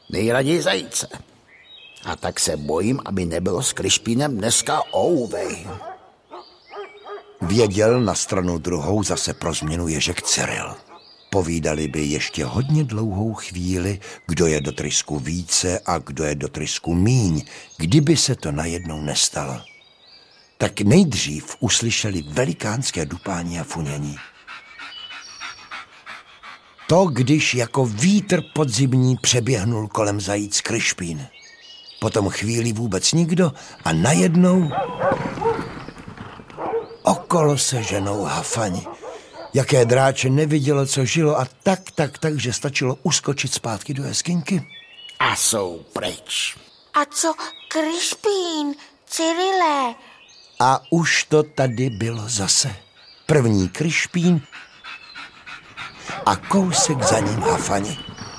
nejraději zajíce. A tak se bojím, aby nebylo s Kryšpínem dneska ouvej. Věděl na stranu druhou zase pro změnu Ježek Cyril. Povídali by ještě hodně dlouhou chvíli, kdo je do trysku více a kdo je do trysku míň, kdyby se to najednou nestalo. Tak nejdřív uslyšeli velikánské dupání a funění. To, když jako vítr podzimní přeběhnul kolem zajíc Kryšpín. Potom chvíli vůbec nikdo a najednou okolo se ženou hafani. Jaké dráče nevidělo, co žilo a takže stačilo uskočit zpátky do jeskyňky. A jsou pryč. A co Kryšpín, Cyrile? A už to tady bylo zase. První Kryšpín a kousek za ním hafani.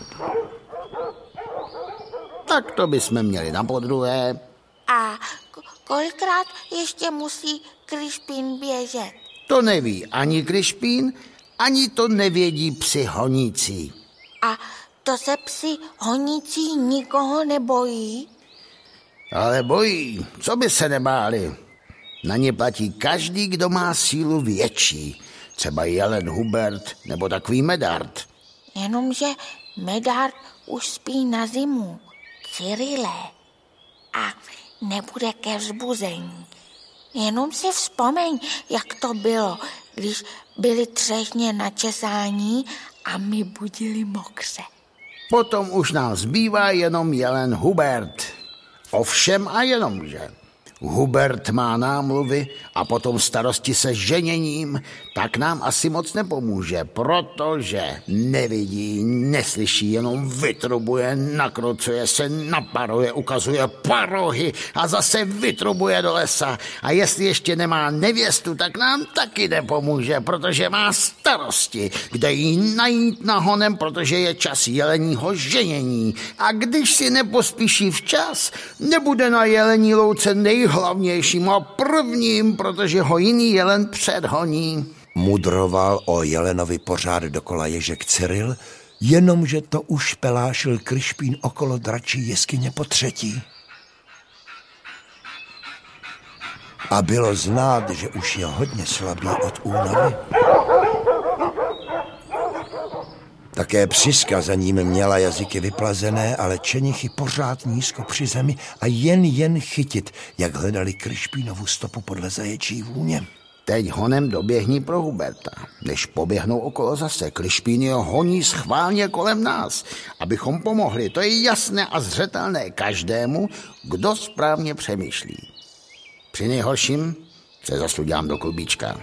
Tak to bychom měli na podruhé. A kolikrát ještě musí Kryšpín běžet? To neví ani Kryšpín, ani to nevědí psi honící. A to se psi honící nikoho nebojí? Ale bojí, co by se nebáli. Na ně platí každý, kdo má sílu větší. Třeba jelen Hubert nebo takový Medard. Jenomže Medard už spí na zimu. Cyrile. A nebude ke vzbuzení. Jenom si vzpomeň, jak to bylo, když byli třešně na česání a my budili mokře. Potom už nám zbývá jenom jelen Hubert. Ovšem a jenomže. Hubert má námluvy a potom starosti se ženěním, tak nám asi moc nepomůže, protože nevidí, neslyší, jenom vytrubuje, nakrucuje se, naparuje, ukazuje parohy a zase vytrubuje do lesa. A jestli ještě nemá nevěstu, tak nám taky nepomůže, protože má starosti, kde jí najít nahonem, protože je čas jeleního ženění. A když si nepospíší včas, nebude na jelení louce nejhlavnějším a prvním, protože ho jiný jelen předhoní. Mudroval o jelenovi pořád dokola Ježek Cyril, jenomže to už pelášil Kryšpín okolo dračí jeskyně po třetí. A bylo znát, že už je hodně slabý od únavy. Také Přiska za ním měla jazyky vyplazené, ale čenichy pořád nízko při zemi a jen chytit, jak hledali Kryšpínovu stopu podle zaječí vůně. Teď honem doběhni pro Huberta. Než poběhnou okolo zase, Kryšpín je honí schválně kolem nás, abychom pomohli. To je jasné a zřetelné každému, kdo správně přemýšlí. Při nejhorším se zasludím do klubíčka.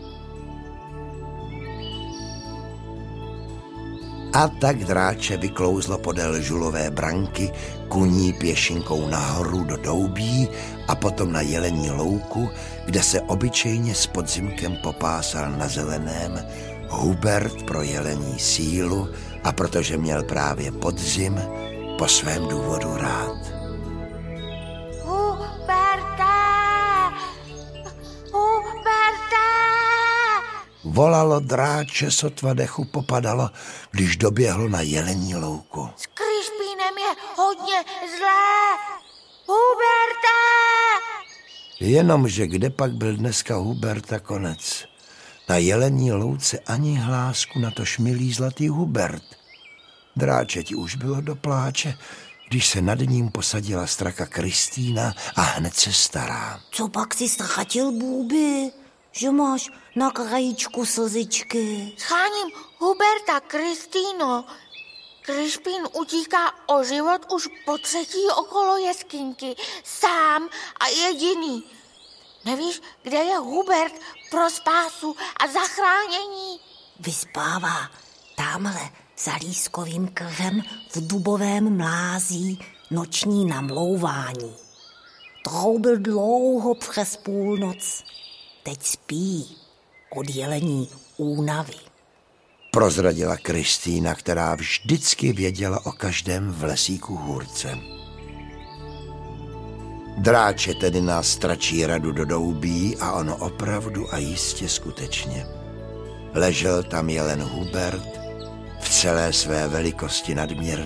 A tak dráče vyklouzlo podél žulové branky, kuní pěšinkou nahoru do doubí a potom na jelení louku, kde se obyčejně s podzimkem popásal na zeleném Hubert pro jelení sílu a protože měl právě podzim, po svém důvodu rád. Volalo dráče, sotva dechu popadalo, když doběhlo na jelení louku. S Kryšpínem je hodně zlé. Huberte! Jenomže kde pak byl dneska Huberta konec? Na jelení louce ani hlásku, na to šmilý zlatý Hubert. Dráčeti už bylo do pláče, když se nad ním posadila straka Kristýna a hned se stará. Co pak si ztratil, Bůby? Že máš na krajíčku slzičky. Scháním Huberta, Kristýno. Kryšpín utíká o život už po třetí okolo jeskyňky. Sám a jediný. Nevíš, kde je Hubert pro spásu a zachránění? Vyspává tamhle za lískovým krem v dubovém mlází noční namlouvání. Troubil dlouho přes půlnoc. Teď spí od jelení únavy. Prozradila Kristýna, která vždycky věděla o každém v lesíku hůrce. Dráče tedy nás stračí radu do doubí a ono opravdu a jistě skutečně. Ležel tam jelen Hubert v celé své velikosti nadměrné.